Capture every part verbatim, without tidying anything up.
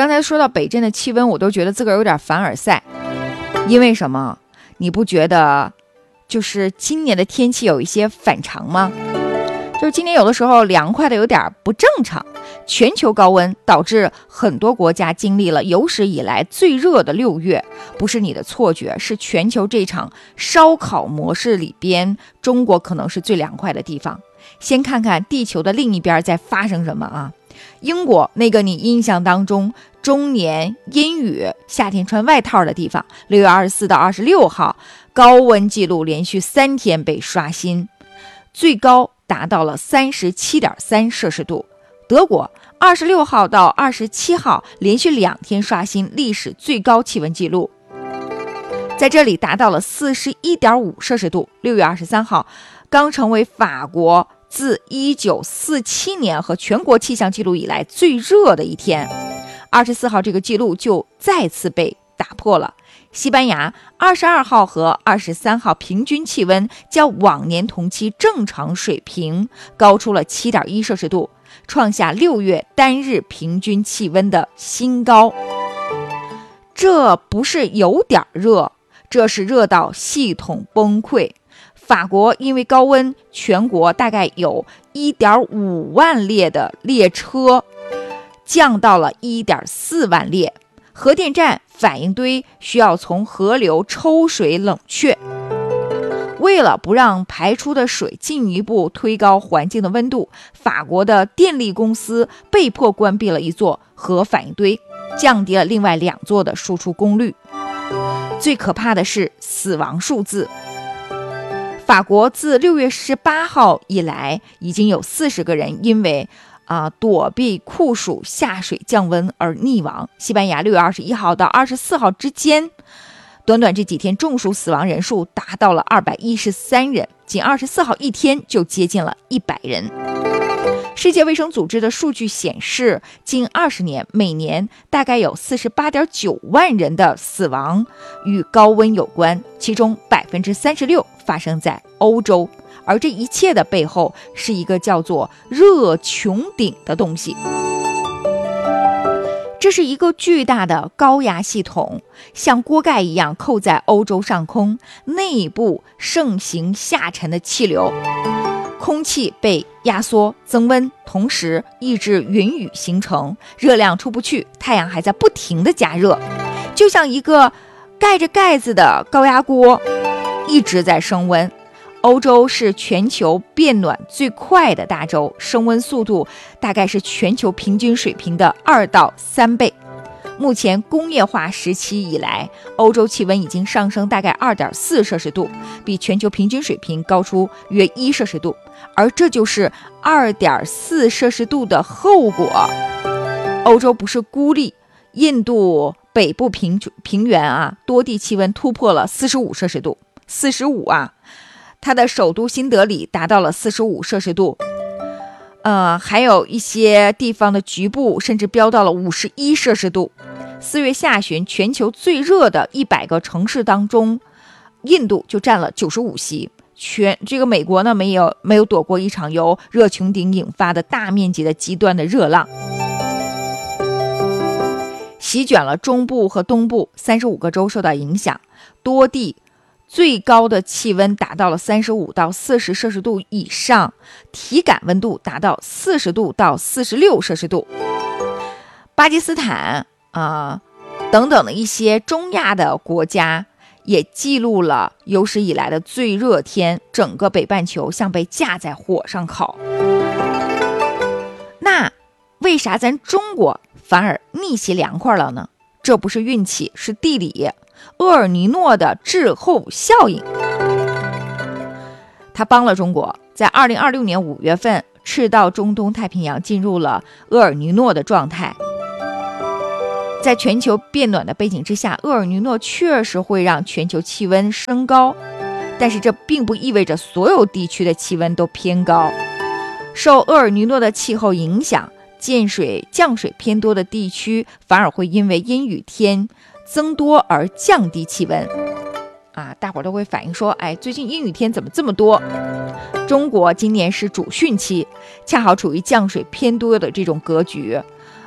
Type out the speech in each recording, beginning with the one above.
刚才说到北镇的气温，我都觉得自个儿有点凡尔赛，因为什么？你不觉得就是今年的天气有一些反常吗？就是今年有的时候凉快的有点不正常，全球高温导致很多国家经历了有史以来最热的六月，不是你的错觉，是全球这场烧烤模式里边，中国可能是最凉快的地方。先看看地球的另一边在发生什么啊？英国那个你印象当中终年阴雨、夏天穿外套的地方，六月二十四到二十六号高温记录连续三天被刷新，最高达到了 三十七点三摄氏度。德国二十六号到二十七号连续两天刷新历史最高气温记录，在这里达到了 四十一点五摄氏度。六月二十三号刚成为法国自一九四七年和全国气象记录以来最热的一天，二十四号这个记录就再次被打破了。西班牙二十二号和二十三号平均气温较往年同期正常水平高出了 七点一摄氏度，创下六月单日平均气温的新高。这不是有点热，这是热到系统崩溃。法国因为高温，全国大概有 一点五万列的列车降到了 一点四万列，核电站反应堆需要从河流抽水冷却。为了不让排出的水进一步推高环境的温度，法国的电力公司被迫关闭了一座核反应堆，降低了另外两座的输出功率。最可怕的是死亡数字，法国自六月十八号以来，已经有四十个人因为啊、呃、躲避酷暑下水降温而溺亡。西班牙六月二十一号到二十四号之间，短短这几天中暑死亡人数达到了二百一十三人，仅二十四号一天就接近了一百人。世界卫生组织的数据显示，近二十年每年大概有 四十八点九万人的死亡与高温有关，其中 百分之三十六 发生在欧洲。而这一切的背后是一个叫做热穹顶的东西。这是一个巨大的高压系统，像锅盖一样扣在欧洲上空，内部盛行下沉的气流，空气被压缩增温，同时抑制云雨形成，热量出不去，太阳还在不停的加热，就像一个盖着盖子的高压锅一直在升温。欧洲是全球变暖最快的大洲，升温速度大概是全球平均水平的二到三倍。目前工业化时期以来，欧洲气温已经上升大概 二点四摄氏度，比全球平均水平高出约一摄氏度，而这就是 二点四摄氏度的后果。欧洲不是孤立，印度北部平平原啊，多地气温突破了四十五摄氏度，四十五啊，它的首都新德里达到了四十五摄氏度，呃，还有一些地方的局部甚至飙到了五十一摄氏度。四月下旬，全球最热的一百个城市当中，印度就占了九十五席。全这个美国呢，没有没有躲过一场由热穹顶引发的大面积的极端的热浪，席卷了中部和东部，三十五个州受到影响，多地最高的气温达到了三十五到四十摄氏度以上，体感温度达到四十度到四十六摄氏度。巴基斯坦啊、呃、等等的一些中亚的国家也记录了有史以来的最热天，整个北半球像被架在火上烤。那为啥咱中国反而逆袭凉快了呢？这不是运气，是地理。厄尔尼诺的滞后效应，它帮了中国。在二零二六年五月份，赤道中东太平洋进入了厄尔尼诺的状态。在全球变暖的背景之下，厄尔尼诺确实会让全球气温升高，但是这并不意味着所有地区的气温都偏高。受厄尔尼诺的气候影响，降水降水偏多的地区反而会因为阴雨天增多而降低气温啊，大伙儿都会反映说，哎，最近阴雨天怎么这么多？中国今年是主汛期，恰好处于降水偏多的这种格局，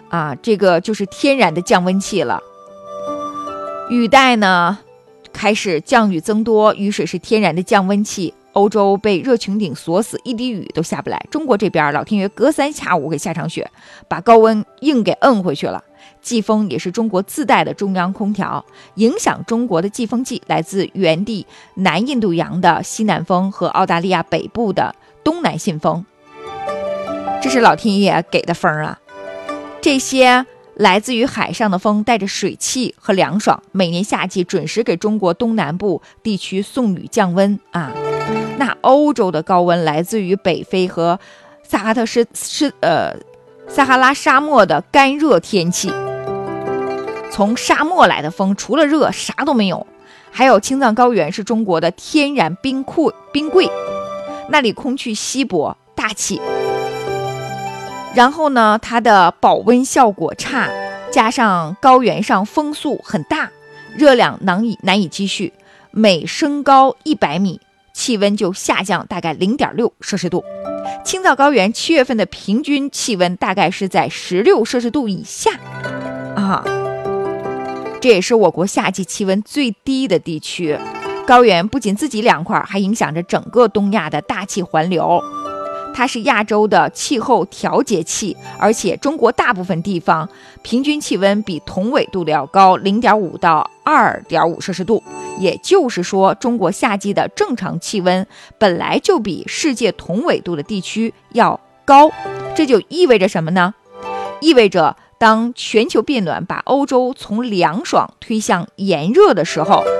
啊，这个就是天然的降温器了。雨带呢开始降雨增多，雨水是天然的降温器，欧洲被热穹顶锁死，一滴雨都下不来。中国这边老天爷隔三下五给下场雪，把高温硬给摁回去了。季风也是中国自带的中央空调，影响中国的季风季来自原地南印度洋的西南风和澳大利亚北部的东南信风，这是老天爷给的风啊。这些来自于海上的风带着水汽和凉爽，每年夏季准时给中国东南部地区送雨降温啊。那欧洲的高温来自于北非和萨哈特是是呃撒哈拉沙漠的干热天气。从沙漠来的风除了热啥都没有。还有青藏高原是中国的天然冰库冰柜，那里空气稀薄大气，然后呢它的保温效果差，加上高原上风速很大，热量难以难以积蓄，每升高一百米气温就下降大概 零点六摄氏度。青藏高原七月份的平均气温大概是在十六摄氏度以下啊，这也是我国夏季气温最低的地区。高原不仅自己凉快，还影响着整个东亚的大气环流，它是亚洲的气候调节器，而且中国大部分地方平均气温比同纬度的要高 零点五到二点五摄氏度，也就是说中国夏季的正常气温本来就比世界同纬度的地区要高。这就意味着什么呢？意味着当全球变暖把欧洲从凉爽推向炎热的时候，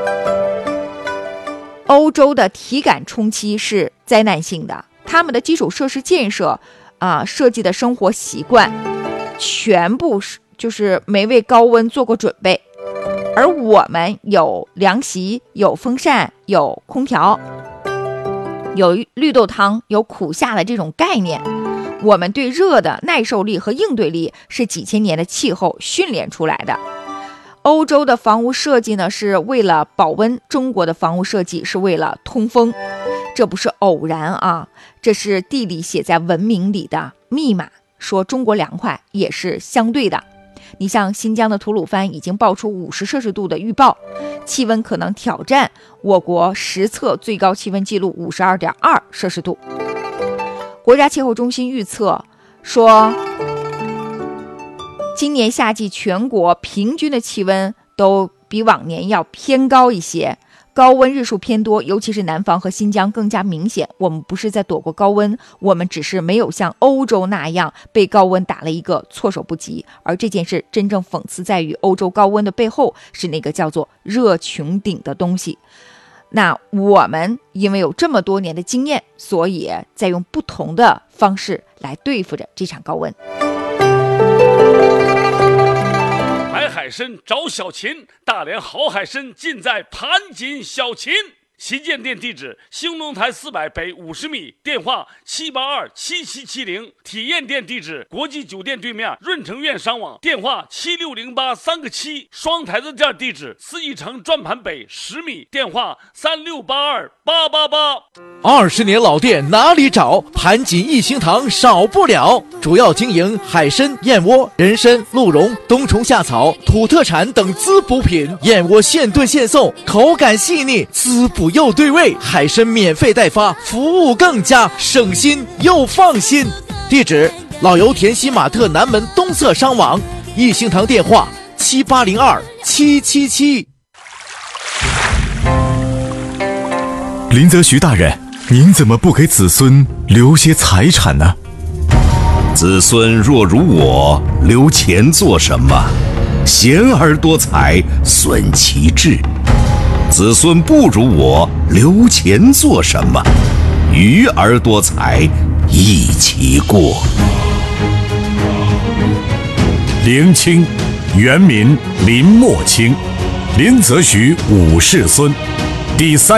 欧洲的体感冲击是灾难性的，他们的基础设施建设啊，设计的生活习惯全部就是没为高温做过准备。而我们有凉席，有风扇，有空调，有绿豆汤，有苦夏的这种概念，我们对热的耐受力和应对力是几千年的气候训练出来的。欧洲的房屋设计呢是为了保温，中国的房屋设计是为了通风，这不是偶然啊，这是地理写在文明里的密码。说中国凉快也是相对的，你像新疆的吐鲁番已经爆出五十摄氏度的预报，气温可能挑战我国实测最高气温记录 五十二点二摄氏度。国家气候中心预测说，今年夏季全国平均的气温都比往年要偏高一些，高温日数偏多，尤其是南方和新疆更加明显。我们不是在躲过高温，我们只是没有像欧洲那样被高温打了一个措手不及。而这件事真正讽刺在于，欧洲高温的背后是那个叫做热穹顶的东西。那我们因为有这么多年的经验，所以在用不同的方式来对付着这场高温。 买海参找小秦，大连好海参尽在盘锦小秦。旗舰店地址：兴隆台四百北五十米，电话七八二七七七零。体验店地址：国际酒店对面润城苑商网，电话七六零八三个七。双台子店地址：四义城转盘北十米，电话三六八二八八八。 二十年老店哪里找？盘锦一心堂少不了。主要经营海参、燕窝、人参、鹿茸、冬虫夏草、土特产等滋补品。燕窝现炖现送，口感细腻，滋补又对味。海参免费代发，服务更加省心又放心。地址：老油田西马特南门东侧商网，一心堂电话七八零二七七七。 林则徐大人，您怎么不给子孙留些财产呢？ 子孙若如我，留钱做什么？贤而多财，损其志。子孙不如我，留钱做什么？愚而多财，益其过。 林清，原名林默清，林则徐五世孙，第三